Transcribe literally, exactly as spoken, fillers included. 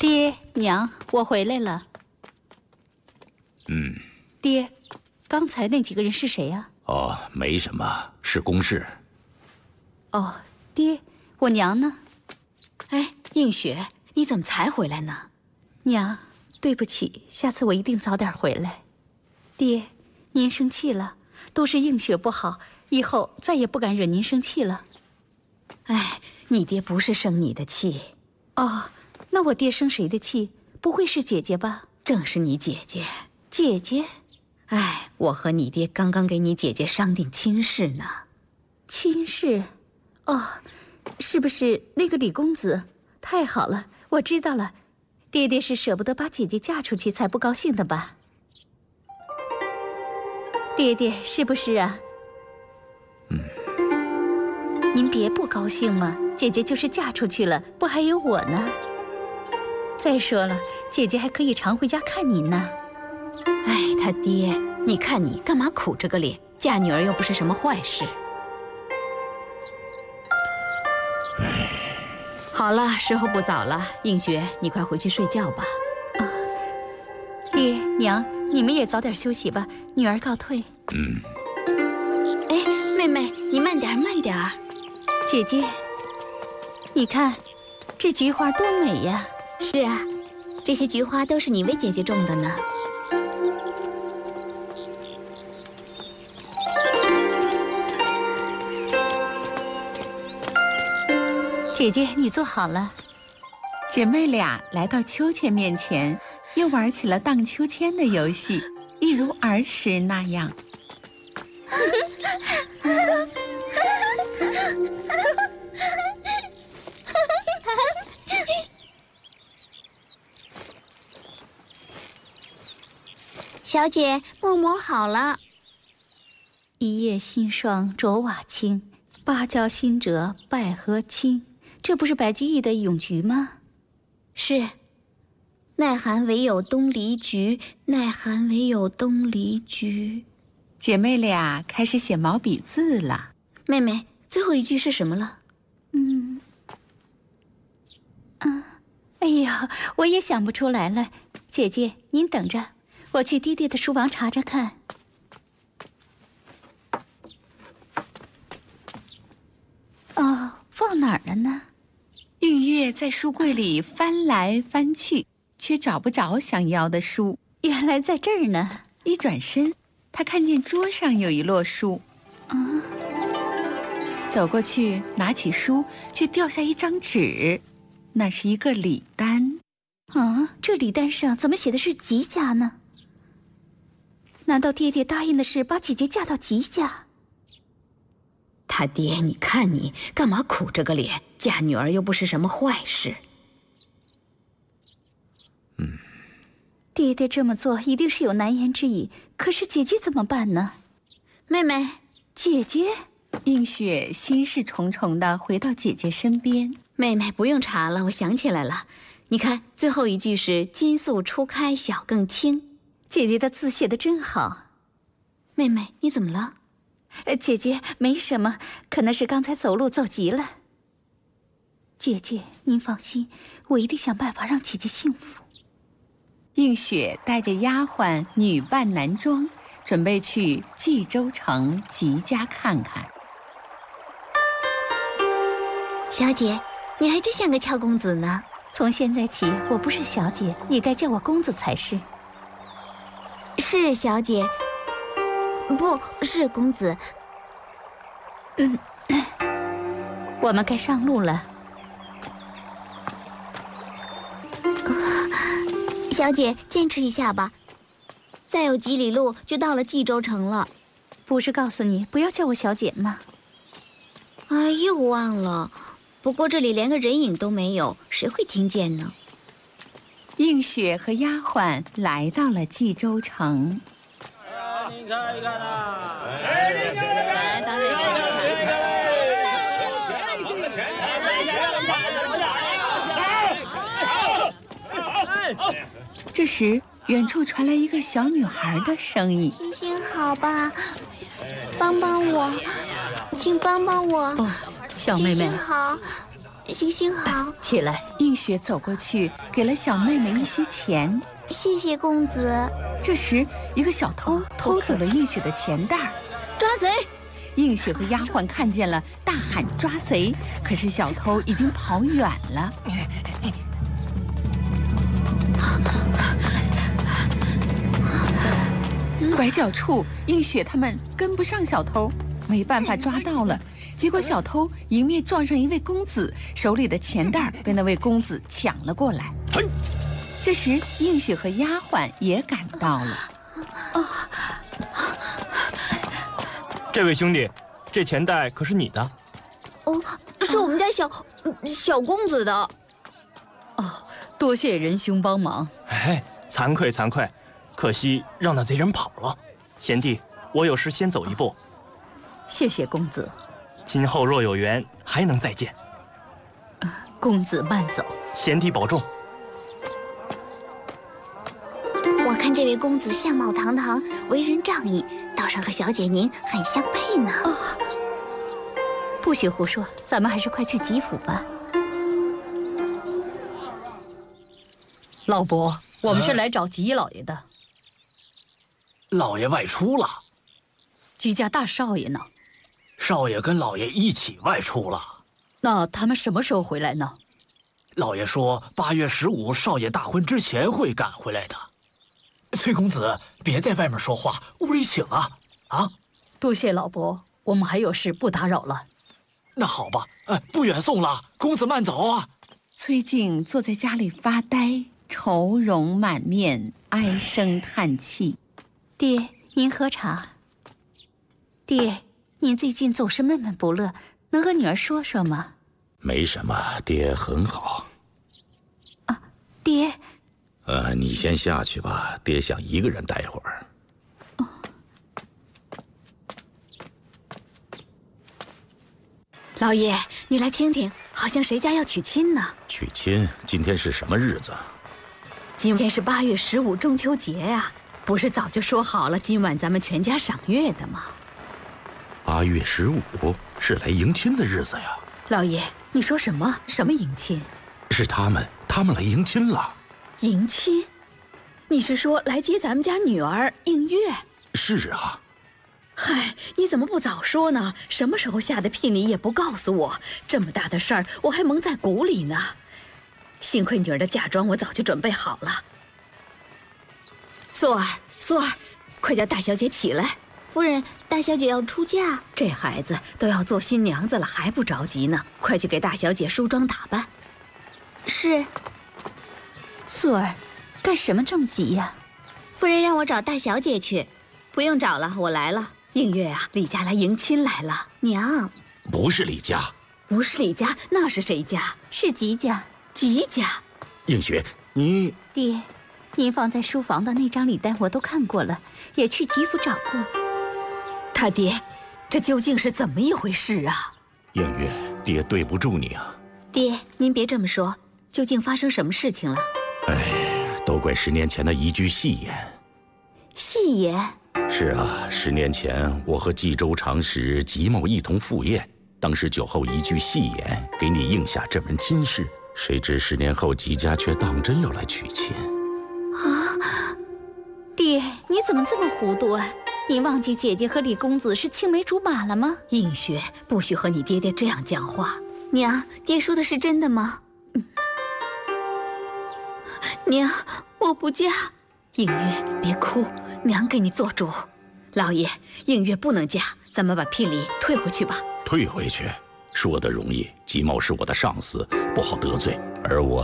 爹娘，我回来了。 嗯。 爹，刚才那几个人是谁呀？ 哦，没什么，是公事。 哦，爹，我娘呢？ 哎，映雪，你怎么才回来呢？ 娘，对不起，下次我一定早点回来。爹，您生气了，都是映雪不好，以后再也不敢惹您生气了。 哎，你爹不是生你的气。 哦，那我爹生谁的气？不会是姐姐吧？ 正是你姐姐。 姐姐？ 哎，我和你爹刚刚给你姐姐商定亲事呢。 亲事？哦，是不是那个李公子？太好了，我知道了。爹爹是舍不得把姐姐嫁出去才不高兴的吧？爹爹是不是啊？ 嗯。 您别不高兴嘛，姐姐就是嫁出去了，不还有我呢？再说了，姐姐还可以常回家看您呢。 哎，他爹，你看你干嘛苦着个脸？嫁女儿又不是什么坏事。好了，时候不早了，映雪，你快回去睡觉吧。 啊，爹娘，你们也早点休息吧，女儿告退。 嗯。 哎，妹妹，你慢点，慢点。 姐姐，你看，这菊花多美呀！ 是啊，这些菊花都是你为姐姐种的呢。 姐姐，你坐好了。 姐妹俩来到秋千面前，又玩起了荡秋千的游戏，一如儿时那样。 小姐，木磨好了。 一夜新霜濯瓦青，芭蕉新折百合青。这不是白居易的咏菊吗？ 是。耐寒唯有东篱菊，耐寒唯有东篱菊。 姐妹俩开始写毛笔字了。 妹妹，最后一句是什么了？ 嗯，啊，哎呀，我也想不出来了。姐姐，您等着，我去爹爹的书房查查看。哦，放哪儿了呢？ 映月在书柜里翻来翻去，却找不着想要的书。 原来在这儿呢。 一转身，他看见桌上有一摞书。 啊！ 走过去，拿起书，却掉下一张纸，那是一个礼单。 啊，这礼单上怎么写的是吉家呢？难道爹爹答应的是把姐姐嫁到吉家？ 他爹，你看你干嘛苦着个脸？嫁女儿又不是什么坏事。 嗯， 爹爹这么做一定是有难言之隐，可是姐姐怎么办呢？ 妹妹， 姐姐。 映雪心事重重地回到姐姐身边。 妹妹，不用查了，我想起来了。你看，最后一句是金粟初开晓更清。 姐姐的字写得真好。 妹妹，你怎么了？ 呃，姐姐没什么，可能是刚才走路走急了。姐姐，您放心，我一定想办法让姐姐幸福。 映雪带着丫鬟女扮男装，准备去冀州城吉家看看。 小姐，你还真像个俏公子呢。 从现在起，我不是小姐，你该叫我公子才是。 是小姐，不是公子。 嗯，我们该上路了。 小姐，坚持一下吧，再有几里路就到了冀州城了。 不是告诉你不要叫我小姐吗？ 哎，又忘了。不过这里连个人影都没有，谁会听见呢？ 映雪和丫鬟来到了冀州城。 哎，您看一看呐！ 哎，您看一看！来，咱这边。这时，远处传来一个小女孩的声音：“ 行行好吧，帮帮我，请帮帮我。” 哦，小妹妹， 行行好， 星星好， 起来。 映雪走过去，给了小妹妹一些钱。 谢谢公子。 这时，一个小偷偷走了映雪的钱袋儿。 抓贼！ 映雪和丫鬟看见了，大喊抓贼。可是小偷已经跑远了。拐角处，映雪他们跟不上小偷，没办法抓到了。结果小偷迎面撞上一位公子，手里的钱袋被那位公子抢了过来。这时，映雪和丫鬟也赶到了。 这位兄弟，这钱袋可是你的？ 哦，是我们家小小公子的。 哦，多谢仁兄帮忙。 哎，惭愧惭愧，可惜让那贼人跑了。贤弟，我有事先走一步。 谢谢公子。 今后若有缘，还能再见。 公子慢走。 贤弟保重。 我看这位公子相貌堂堂，为人仗义，倒是和小姐您很相配呢。 哦，不许胡说，咱们还是快去吉府吧。老伯，我们是来找吉老爷的。 老爷外出了。 吉家大少爷呢？ 少爷跟老爷一起外出了。 那他们什么时候回来呢？ 老爷说八月十五少爷大婚之前会赶回来的。崔公子，别在外面说话，屋里请啊！啊， 多谢老伯，我们还有事，不打扰了。 那好吧，哎，不远送了，公子慢走啊。 崔静坐在家里发呆，愁容满面，唉声叹气。 爹，您喝茶。爹，您最近总是闷闷不乐，能和女儿说说吗？ 没什么，爹很好。 啊，爹。 呃，你先下去吧，爹想一个人待会儿。 哦。 老爷，你来听听，好像谁家要娶亲呢？ 娶亲？今天是什么日子？ 今天是八月十五中秋节呀、啊，不是早就说好了今晚咱们全家赏月的吗？ 八月十五是来迎亲的日子呀。 老爷，你说什么？什么迎亲？ 是他们，他们来迎亲了。 迎亲？你是说来接咱们家女儿映月？ 是啊。 嗨，你怎么不早说呢？什么时候下的聘礼也不告诉我，这么大的事儿我还蒙在鼓里呢。幸亏女儿的嫁妆我早就准备好了。素儿，素儿，快叫大小姐起来。 夫人，大小姐要出嫁， 这孩子都要做新娘子了，还不着急呢？快去给大小姐梳妆打扮。 是。 素儿，干什么这么急呀？ 夫人让我找大小姐去。 不用找了，我来了。映月啊，李家来迎亲来了。 娘， 不是李家， 不是李家，那是谁家？ 是吉家。 吉家。 映雪，你爹，您放在书房的那张礼单我都看过了，也去吉府找过。 他爹，这究竟是怎么一回事啊？ 映月，爹对不住你啊。 爹，您别这么说，究竟发生什么事情了？ 哎，都怪十年前的一句戏言。 戏言？ 是啊，十年前我和冀州长史吉某一同赴宴，当时酒后一句戏言，给你应下这门亲事。谁知十年后吉家却当真要来娶亲。 啊！爹，你怎么这么糊涂啊？你忘记姐姐和李公子是青梅竹马了吗？ 映雪，不许和你爹爹这样讲话。 娘，爹说的是真的吗？嗯、娘，我不嫁。 映月，别哭，娘给你做主。老爷，映月不能嫁，咱们把聘礼退回去吧。 退回去？说的容易，吉某是我的上司，不好得罪，而我